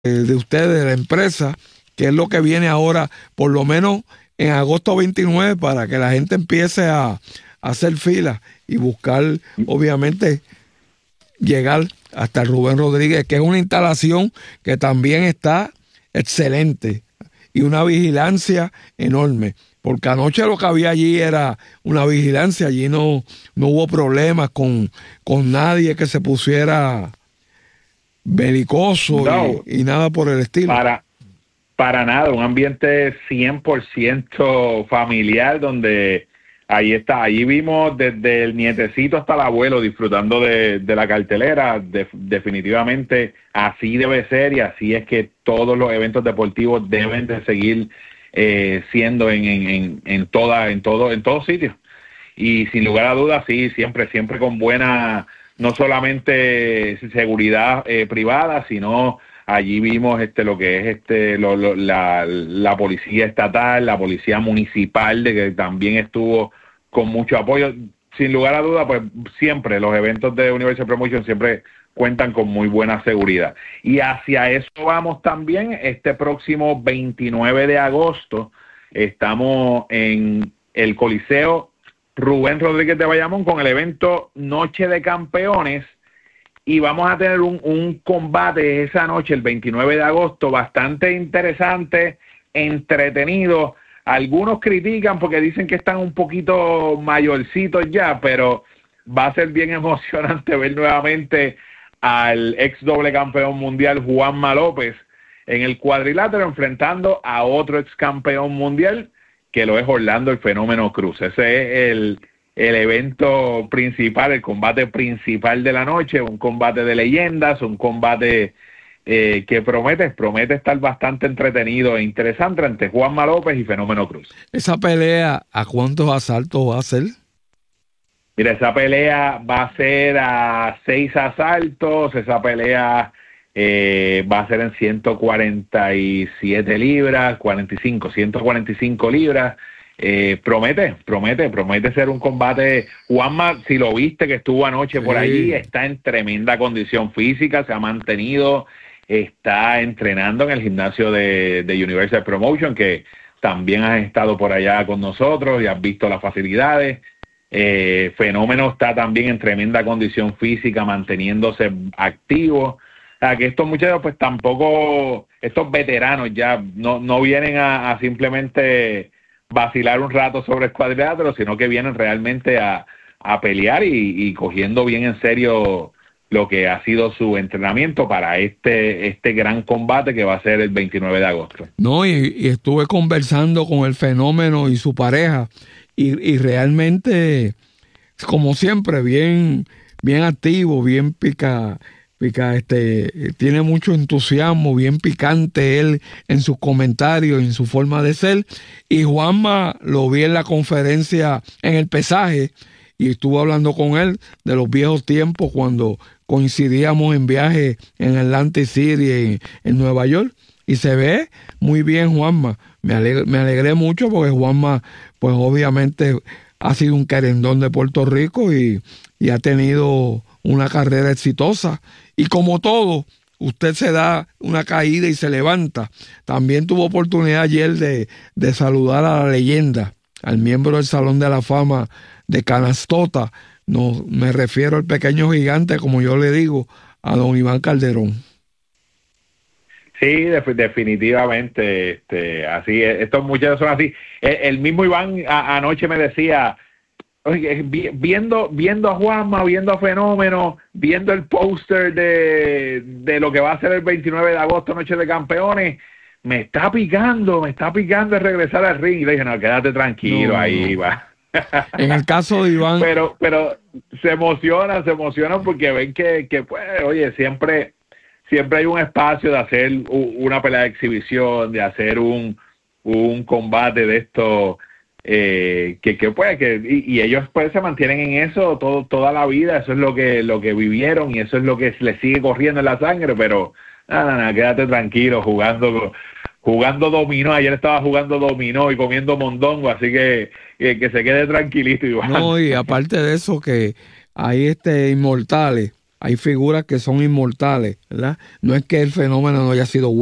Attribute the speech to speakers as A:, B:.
A: de ustedes, de la empresa, que es lo que viene ahora, por lo menos en agosto 29, para que la gente empiece a hacer fila y buscar, obviamente, llegar hasta el Rubén Rodríguez, que es una instalación que también está excelente y una vigilancia enorme. Porque anoche lo que había allí era una vigilancia, allí no hubo problemas con nadie que se pusiera belicoso
B: No,
A: y nada por el estilo.
B: para nada, un ambiente 100% familiar donde allí vimos desde el nietecito hasta el abuelo disfrutando de la cartelera. Definitivamente así debe ser y así es que todos los eventos deportivos deben de seguir siendo en todos sitios. Y sin lugar a dudas, sí, siempre con buena, no solamente seguridad privada, sino allí vimos lo que es la policía estatal, la policía municipal, de que también estuvo con mucho apoyo. Sin lugar a dudas, pues siempre los eventos de Universal Promotion siempre cuentan con muy buena seguridad. Y hacia eso vamos también. Este próximo 29 de agosto estamos en el Coliseo Rubén Rodríguez de Bayamón con el evento Noche de Campeones, y vamos a tener un combate esa noche, el 29 de agosto, bastante interesante, entretenido. Algunos critican porque dicen que están un poquito mayorcitos ya, pero va a ser bien emocionante ver nuevamente al ex doble campeón mundial Juanma López en el cuadrilátero enfrentando a otro ex campeón mundial que lo es Orlando el Fenómeno Cruz. Ese es el evento principal, el combate principal de la noche, un combate de leyendas, un combate que promete estar bastante entretenido e interesante entre Juanma López y Fenómeno Cruz.
A: ¿Esa pelea a cuántos asaltos va a ser?
B: Mira, esa pelea va a ser a 6 asaltos, esa pelea va a ser en 147 libras, 145 libras. Promete ser un combate. Juanma, si lo viste que estuvo anoche por allí, está en tremenda condición física, se ha mantenido, está entrenando en el gimnasio de Universal Promotion, que también has estado por allá con nosotros y has visto las facilidades. Fenómeno está también en tremenda condición física, manteniéndose activo. O sea, que estos muchachos, pues tampoco, estos veteranos ya no vienen a simplemente vacilar un rato sobre el cuadrilátero, sino que vienen realmente a pelear y cogiendo bien en serio lo que ha sido su entrenamiento para este gran combate que va a ser el 29 de agosto.
A: No, y estuve conversando con el Fenómeno y su pareja, y realmente, como siempre, bien activo, bien tiene mucho entusiasmo, bien picante él en sus comentarios, en su forma de ser. Y Juanma lo vi en la conferencia en el pesaje y estuve hablando con él de los viejos tiempos cuando coincidíamos en viaje en Atlantic City, en Nueva York, y se ve muy bien Juanma. Me alegré mucho porque Juanma, pues obviamente ha sido un querendón de Puerto Rico y ha tenido una carrera exitosa. Y como todo, usted se da una caída y se levanta. También tuvo oportunidad ayer de saludar a la leyenda, al miembro del Salón de la Fama de Canastota. No, me refiero al pequeño gigante, como yo le digo, a don Iván Calderón.
B: Sí, definitivamente, así, estos muchachos son así. El mismo Iván anoche me decía, oye, viendo a Juanma, viendo a Fenómeno, viendo el póster de lo que va a ser el 29 de agosto, Noche de Campeones, me está picando de regresar al ring. Y le dije, no, quédate tranquilo, ahí va.
A: En el caso de Iván...
B: Pero se emocionan porque ven que pues, oye, siempre hay un espacio de hacer una pelea de exhibición, de hacer un combate de esto, y ellos pues se mantienen en eso toda la vida. Eso es lo que vivieron y eso es lo que les sigue corriendo en la sangre. Pero nada, quédate tranquilo jugando dominó. Ayer estaba jugando dominó y comiendo mondongo, así que se quede tranquilito, Iván.
A: No, y aparte de eso, que hay inmortales hay figuras que son inmortales, ¿verdad? No es que el fenómeno no haya sido